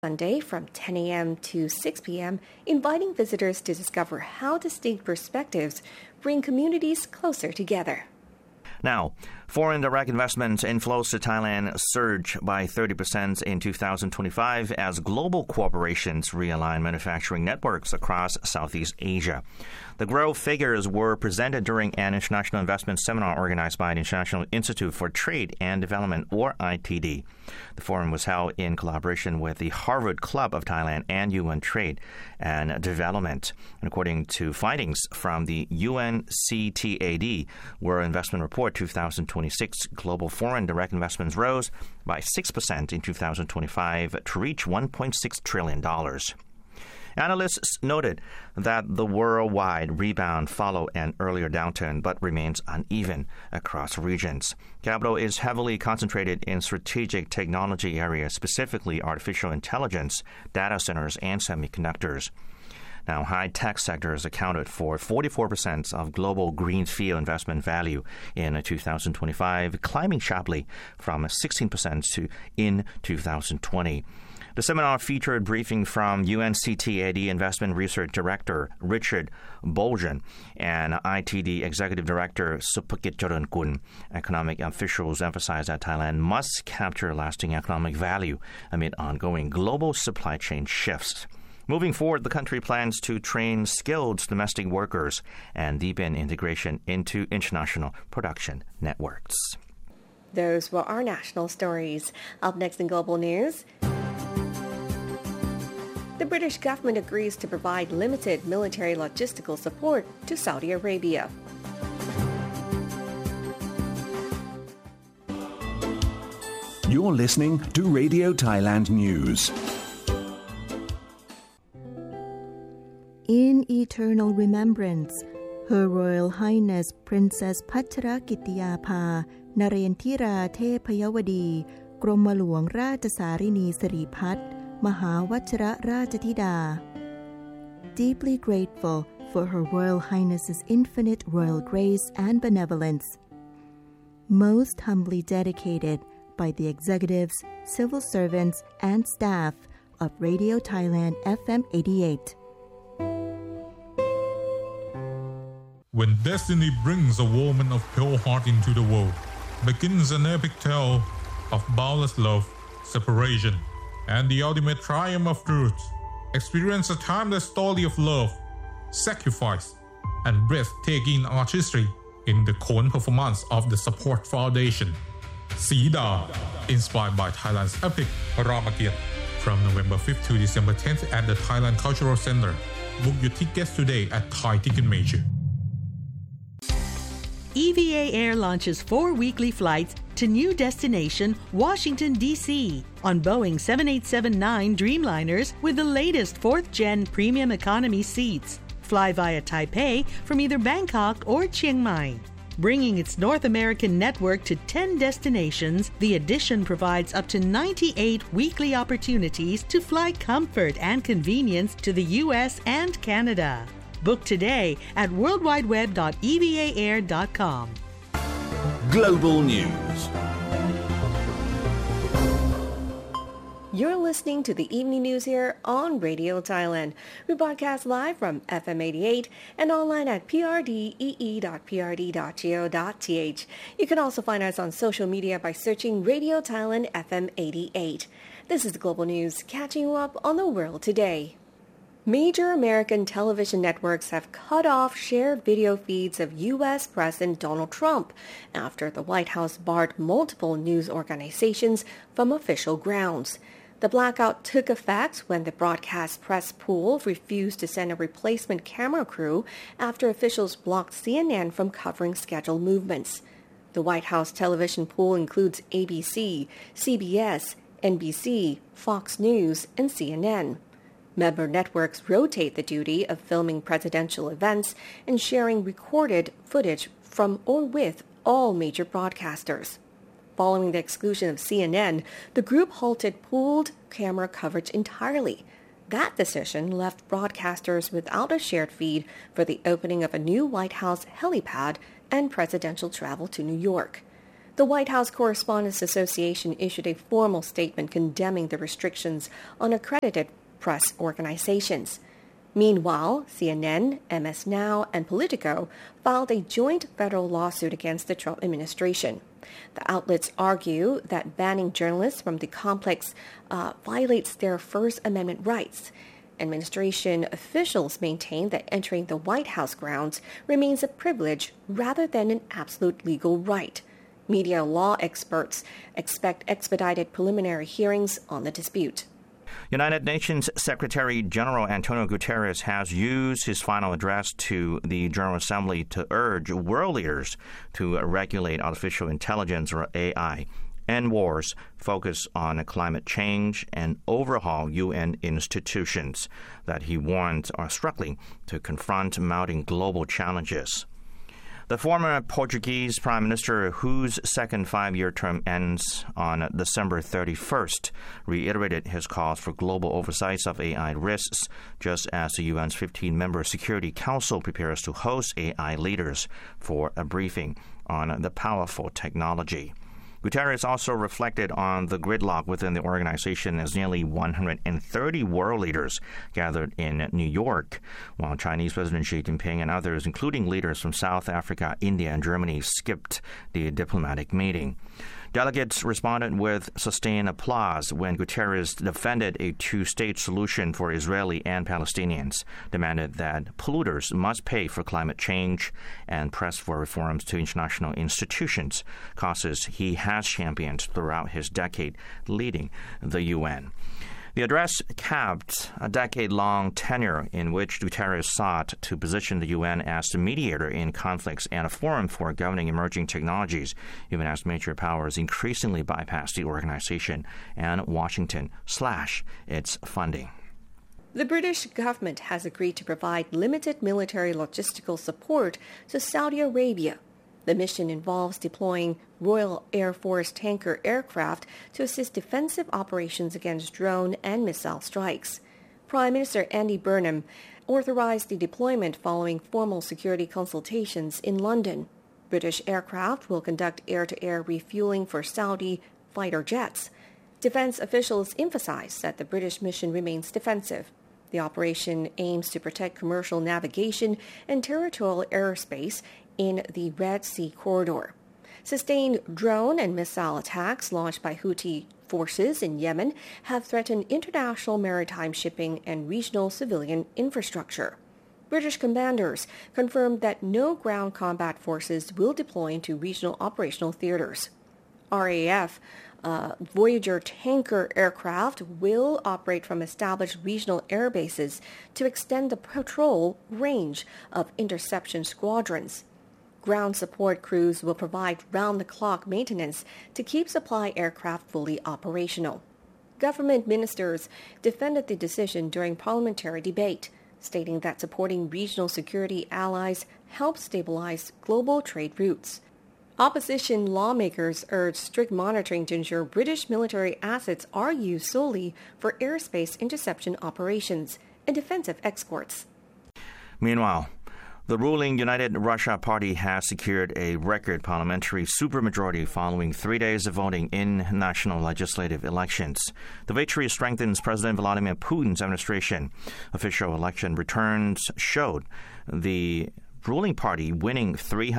Sunday from 10 a.m. to 6 p.m., inviting visitors to discover how distinct perspectives bring communities closer together. Now, foreign direct investment inflows to Thailand surge by 30% in 2025 as global corporations realign manufacturing networks across Southeast Asia. The growth figures were presented during an international investment seminar organized by the International Institute for Trade and Development, or ITD. The forum was held in collaboration with the Harvard Club of Thailand and UN Trade and Development. And according to findings from the UNCTAD, World Investment Report 2026, global foreign direct investments rose by 6% in 2025 to reach $1.6 trillion. Analysts noted that the worldwide rebound followed an earlier downturn but remains uneven across regions. Capital is heavily concentrated in strategic technology areas, specifically artificial intelligence, data centers, and semiconductors. Now, high-tech sectors accounted for 44% of global greenfield investment value in 2025, climbing sharply from 16% in 2020. The seminar featured briefing from UNCTAD Investment Research Director Richard Boljan and ITD Executive Director Supakit Charankun. Economic officials emphasized that Thailand must capture lasting economic value amid ongoing global supply chain shifts. Moving forward, the country plans to train skilled domestic workers and deepen integration into international production networks. Those were our national stories. Up next in Global News, the British government agrees to provide limited military logistical support to Saudi Arabia. You're listening to Radio Thailand News. In eternal remembrance, Her Royal Highness Princess Pachrakitiyapha Narendra Thepayawadi กรมหลวงราชสารินีสิริพัฒน์มหาวชิรราชธิดา Deeply grateful for Her Royal Highness's infinite royal grace and benevolence. Most humbly dedicated by the executives, civil servants, and staff of Radio Thailand FM 88. When destiny brings a woman of pure heart into the world, begins an epic tale of boundless love, separation, and the ultimate triumph of truth. Experience a timeless story of love, sacrifice, and breathtaking artistry in the Khon performance of the Support Foundation. Sida, inspired by Thailand's epic Ramakiat, from November 5th to December 10th at the Thailand Cultural Center. Book your tickets today at Thai Ticket Major. EVA Air launches 4 weekly flights to new destination, Washington, D.C. on Boeing 787-9 Dreamliners with the latest 4th-gen premium economy seats. Fly via Taipei from either Bangkok or Chiang Mai. Bringing its North American network to 10 destinations, the addition provides up to 98 weekly opportunities to fly comfort and convenience to the U.S. and Canada. Book today at worldwideweb.evaair.com. Global News. You're listening to the evening news here on Radio Thailand. We broadcast live from FM 88 and online at prdee.prd.go.th. You can also find us on social media by searching Radio Thailand FM 88. This is the Global News, catching you up on the world today. Major American television networks have cut off shared video feeds of U.S. President Donald Trump after the White House barred multiple news organizations from official grounds. The blackout took effect when the broadcast press pool refused to send a replacement camera crew after officials blocked CNN from covering scheduled movements. The White House television pool includes ABC, CBS, NBC, Fox News, and CNN. Member networks rotate the duty of filming presidential events and sharing recorded footage from or with all major broadcasters. Following the exclusion of CNN, the group halted pooled camera coverage entirely. That decision left broadcasters without a shared feed for the opening of a new White House helipad and presidential travel to New York. The White House Correspondents Association issued a formal statement condemning the restrictions on accredited press organizations. Meanwhile, CNN, MS Now, and Politico filed a joint federal lawsuit against the Trump administration. The outlets argue that banning journalists from the complex violates their First Amendment rights. Administration officials maintain that entering the White House grounds remains a privilege rather than an absolute legal right. Media law experts expect expedited preliminary hearings on the dispute. United Nations Secretary General Antonio Guterres has used his final address to the General Assembly to urge world leaders to regulate artificial intelligence, or AI, end wars, focus on climate change, and overhaul UN institutions that he warns are struggling to confront mounting global challenges. The former Portuguese Prime Minister, whose second five-year term ends on December 31st, reiterated his calls for global oversight of AI risks, just as the UN's 15-member Security Council prepares to host AI leaders for a briefing on the powerful technology. Guterres also reflected on the gridlock within the organization as nearly 130 world leaders gathered in New York, while Chinese President Xi Jinping and others, including leaders from South Africa, India, and Germany, skipped the diplomatic meeting. Delegates responded with sustained applause when Guterres defended a two-state solution for Israeli and Palestinians, demanded that polluters must pay for climate change, and pressed for reforms to international institutions, causes he has championed throughout his decade leading the UN. The address capped a decade-long tenure in which Guterres sought to position the UN as the mediator in conflicts and a forum for governing emerging technologies, even as major powers increasingly bypass the organization and Washington slash its funding. The British government has agreed to provide limited military logistical support to Saudi Arabia. The mission involves deploying Royal Air Force tanker aircraft to assist defensive operations against drone and missile strikes. Prime Minister Andy Burnham authorized the deployment following formal security consultations in London. British aircraft will conduct air-to-air refueling for Saudi fighter jets. Defense officials emphasize that the British mission remains defensive. The operation aims to protect commercial navigation and territorial airspace in the Red Sea corridor. Sustained drone and missile attacks launched by Houthi forces in Yemen have threatened international maritime shipping and regional civilian infrastructure. British commanders confirmed that no ground combat forces will deploy into regional operational theaters. RAF Voyager tanker aircraft will operate from established regional air bases to extend the patrol range of interception squadrons. Ground support crews will provide round-the-clock maintenance to keep supply aircraft fully operational. Government ministers defended the decision during parliamentary debate, stating that supporting regional security allies helps stabilize global trade routes. Opposition lawmakers urged strict monitoring to ensure British military assets are used solely for airspace interception operations and defensive exports. Meanwhile, the ruling United Russia Party has secured a record parliamentary supermajority following 3 days of voting in national legislative elections. The victory strengthens President Vladimir Putin's administration. Official election returns showed the ruling party winning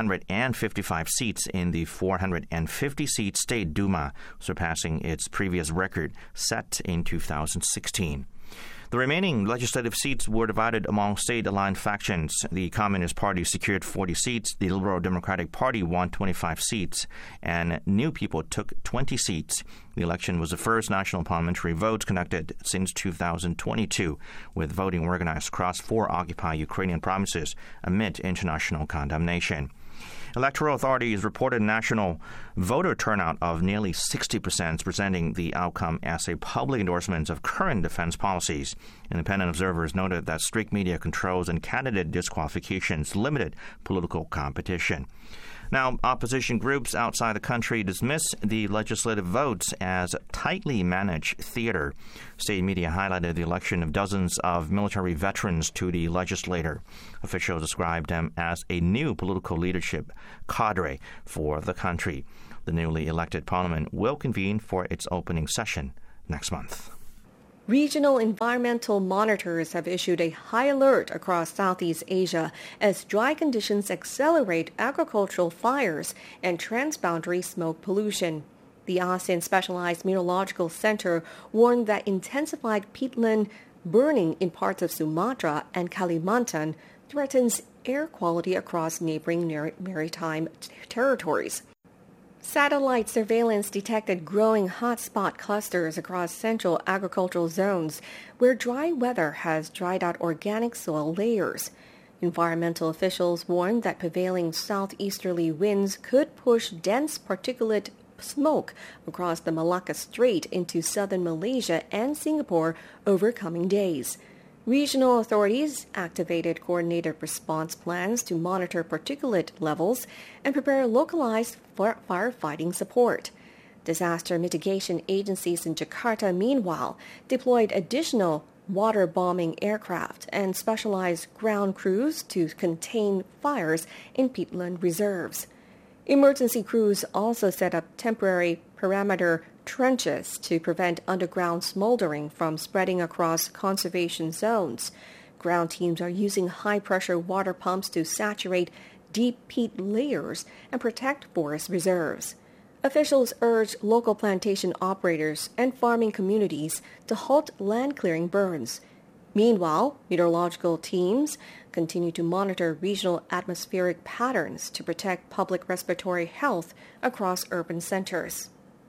355 seats in the 450-seat State Duma, surpassing its previous record set in 2016. The remaining legislative seats were divided among state-aligned factions. The Communist Party secured 40 seats, the Liberal Democratic Party won 25 seats, and New People took 20 seats. The election was the first national parliamentary vote conducted since 2022, with voting organized across 4 occupied Ukrainian provinces amid international condemnation. Electoral authorities reported national voter turnout of nearly 60%, presenting the outcome as a public endorsement of current defense policies. Independent observers noted that strict media controls and candidate disqualifications limited political competition. Now, opposition groups outside the country dismiss the legislative votes as tightly managed theater. State media highlighted the election of dozens of military veterans to the legislature. Officials described them as a new political leadership cadre for the country. The newly elected parliament will convene for its opening session next month. Regional environmental monitors have issued a high alert across Southeast Asia as dry conditions accelerate agricultural fires and transboundary smoke pollution. The ASEAN Specialized Meteorological Center warned that intensified peatland burning in parts of Sumatra and Kalimantan threatens air quality across neighboring maritime territories. Satellite surveillance detected growing hotspot clusters across central agricultural zones where dry weather has dried out organic soil layers. Environmental officials warned that prevailing southeasterly winds could push dense particulate smoke across the Malacca Strait into southern Malaysia and Singapore over coming days. Regional authorities activated coordinated response plans to monitor particulate levels and prepare localized firefighting support. Disaster mitigation agencies in Jakarta, meanwhile, deployed additional water bombing aircraft and specialized ground crews to contain fires in peatland reserves. Emergency crews also set up temporary perimeter trenches to prevent underground smoldering from spreading across conservation zones. Ground teams are using high-pressure water pumps to saturate deep peat layers and protect forest reserves. Officials urge local plantation operators and farming communities to halt land-clearing burns. Meanwhile, meteorological teams continue to monitor regional atmospheric patterns to protect public respiratory health across urban centers.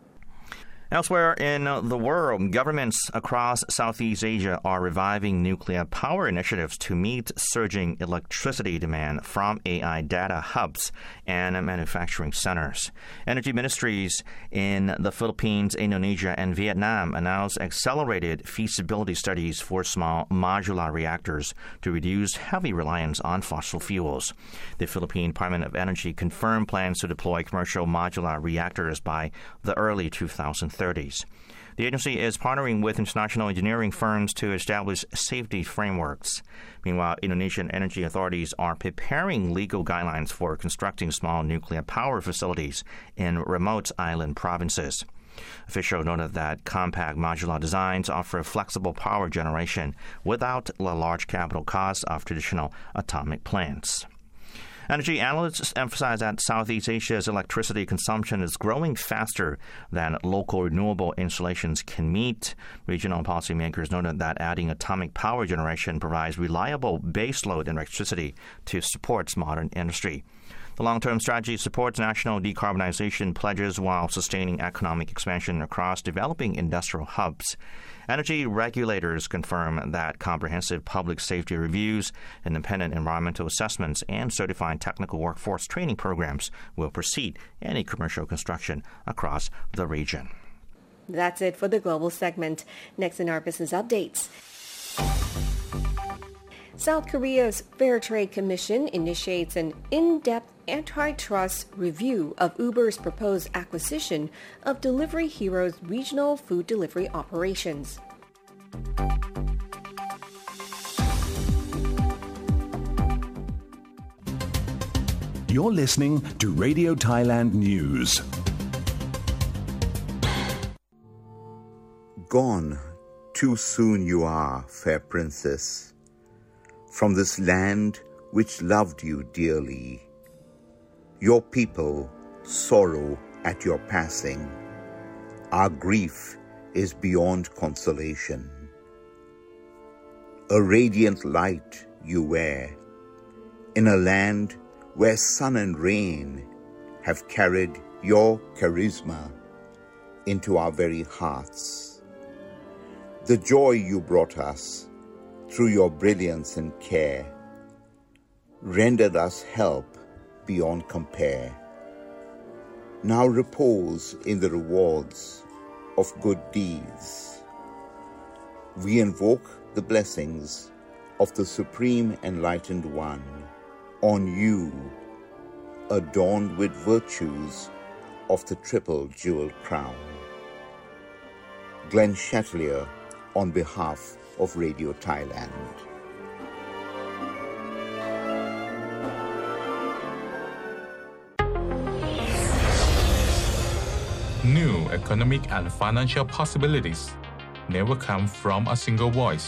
Elsewhere in the world, governments across Southeast Asia are reviving nuclear power initiatives to meet surging electricity demand from AI data hubs and manufacturing centers. Energy ministries in the Philippines, Indonesia, and Vietnam announced accelerated feasibility studies for small modular reactors to reduce heavy reliance on fossil fuels. The Philippine Department of Energy confirmed plans to deploy commercial modular reactors by the early 2030s. The agency is partnering with international engineering firms to establish safety frameworks. Meanwhile, Indonesian energy authorities are preparing legal guidelines for constructing small nuclear power facilities in remote island provinces. Officials noted that compact modular designs offer flexible power generation without the large capital costs of traditional atomic plants. Energy analysts emphasize that Southeast Asia's electricity consumption is growing faster than local renewable installations can meet. Regional policymakers noted that adding atomic power generation provides reliable baseload electricity to support modern industry. The long-term strategy supports national decarbonization pledges while sustaining economic expansion across developing industrial hubs. Energy regulators confirm that comprehensive public safety reviews, independent environmental assessments, and certified technical workforce training programs will precede any commercial construction across the region. That's it for the global segment. Next in our business updates. South Korea's Fair Trade Commission initiates an in-depth antitrust review of Uber's proposed acquisition of Delivery Hero's regional food delivery operations. You're listening to Radio Thailand News. Gone, too soon you are, fair princess, from this land which loved you dearly. Your people sorrow at your passing. Our grief is beyond consolation. A radiant light you wear, in a land where sun and rain have carried your charisma into our very hearts. The joy you brought us through your brilliance and care rendered us help beyond compare. Now repose in the rewards of good deeds. We invoke the blessings of the Supreme Enlightened One on you, adorned with virtues of the triple jeweled crown. Glenn Chatelier on behalf of Radio Thailand. New economic and financial possibilities never come from a single voice.